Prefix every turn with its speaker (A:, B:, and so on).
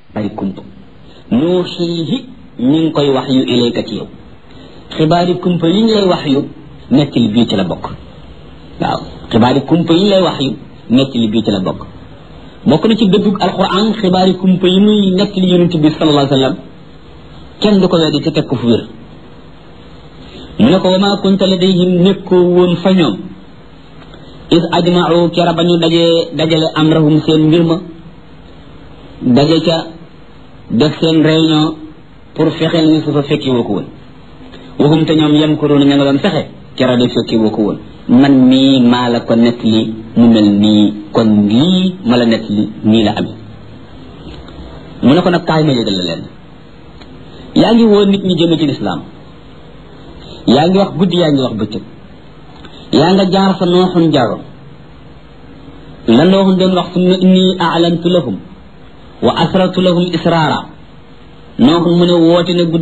A: ay kumpa nuuxiihi ñu ngi koy wax yu ilayka ci yow xibaari kumpa yi ñu lay wax yu nettali bii ci la bokk waaw xibaari kumpa yi ñu lay wax yu nettali bii ci la bokk bokk na ci dëggug alquran xibaari kumpa yi muy nettali yonent bi sallallahu alayhi wa sallam kenn du ko weddi te teg ko fu wér mu ne ko wa maa kunta ladayhim nekkoo woon fa ñoom is ajma'u kera ba ñu dajale amrahum seen mbir ma daje ca def seen réunion pour fexeel ni su fa fekki woo ko woon waxum te ñoom yamkuruuna ña nga doon fexe kera de fekki woo ko woon man mii maa la ko nettali mu mel nii kon lii ma la nettali nii la amee mu ne ko nag kaay ma yëgal la leen yaa ngi woo nit ñi jëme ci lislaam yaa ngi wax guddi yaa ngi wax bëccëg yaa nga jaar fa nooxun jaaroon la nooxun doon wax summa inni a'lantu lahum wa asrartu lahum israara nooxun mu ne woote na guddi